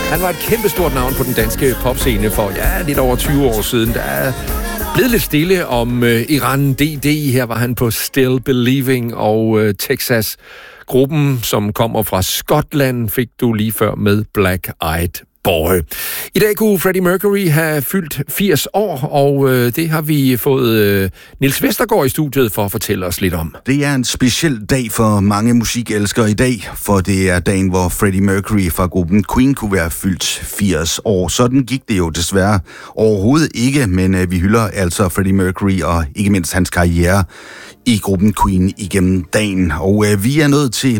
Han var et kæmpestort navn på den danske popscene for lidt over 20 år siden. Der er blevet lidt stille om Iran DD. Her var han på Still Believing, og Texas. Gruppen, som kommer fra Skotland, fik du lige før med Black Eyed Boy. I dag kunne Freddie Mercury have fyldt 80 år, og det har vi fået Niels Vestergaard i studiet for at fortælle os lidt om. Det er en speciel dag for mange musikelskere i dag, for det er dagen, hvor Freddie Mercury fra gruppen Queen kunne være fyldt 80 år. Sådan gik det jo desværre overhovedet ikke, men vi hylder altså Freddie Mercury og ikke mindst hans karriere i gruppen Queen igennem dagen. Og vi er nået til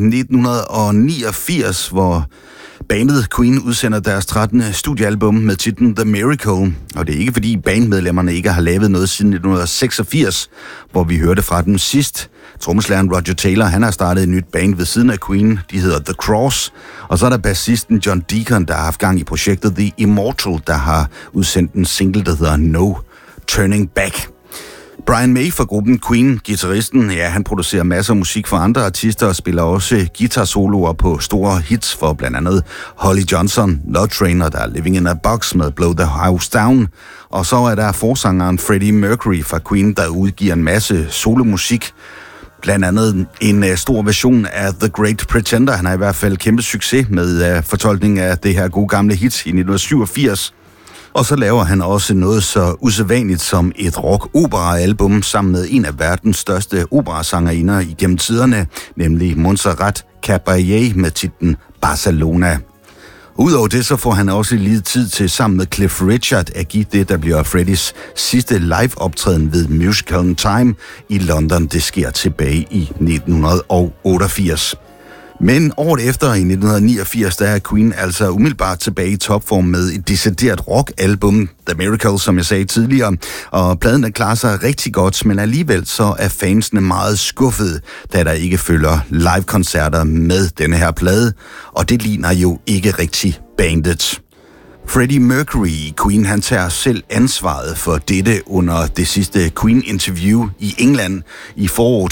1989, hvor bandet Queen udsender deres 13. studiealbum med titlen The Miracle, og det er ikke fordi bandmedlemmerne ikke har lavet noget siden 1986, hvor vi hørte fra dem sidst. Trommeslageren Roger Taylor, han har startet et nyt band ved siden af Queen, de hedder The Cross, og så er der bassisten John Deacon, der har haft gang i projektet The Immortal, der har udsendt en single, der hedder No Turning Back. Brian May fra gruppen Queen, guitaristen, han producerer masser af musik for andre artister og spiller også guitarsoloer på store hits for blandt andet Holly Johnson, Love Train og der er Living in a Box med Blow the House Down. Og så er der forsangeren Freddie Mercury fra Queen, der udgiver en masse solomusik. Blandt andet en stor version af The Great Pretender. Han har i hvert fald kæmpe succes med fortolkning af det her gode gamle hit i 1987. Og så laver han også noget så usædvanligt som et rock-opera-album sammen med en af verdens største operasangerinder igennem tiderne, nemlig Montserrat Caballé med titlen Barcelona. Udover det, så får han også lige tid til sammen med Cliff Richard at give det, der bliver Freddies sidste live-optræden ved Musicalen Time i London. Det sker tilbage i 1988. Men året efter, i 1989, der er Queen altså umiddelbart tilbage i topform med et decideret rock-album, The Miracle, som jeg sagde tidligere. Og pladen der klarer sig rigtig godt, men alligevel så er fansene meget skuffede, da der ikke følger live-koncerter med denne her plade. Og det ligner jo ikke rigtig bandet. Freddie Mercury i Queen, han tager selv ansvaret for dette under det sidste Queen-interview i England i foråret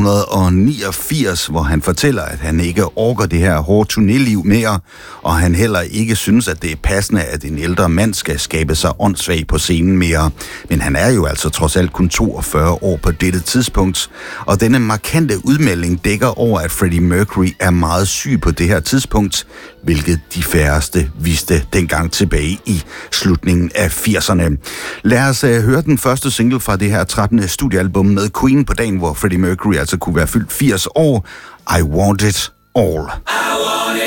1989, hvor han fortæller, at han ikke orker det her hårde turnéliv mere, og han heller ikke synes, at det er passende, at en ældre mand skal skabe sig åndssvag på scenen mere. Men han er jo altså trods alt kun 42 år på dette tidspunkt, og denne markante udmelding dækker over, at Freddie Mercury er meget syg på det her tidspunkt, hvilket de færreste vidste dengang tilbage i slutningen af 80'erne. Lad os høre den første single fra det her 13. studiealbum med Queen på dagen, hvor Freddie Mercury altså kunne være fyldt 80 år. I Want It All.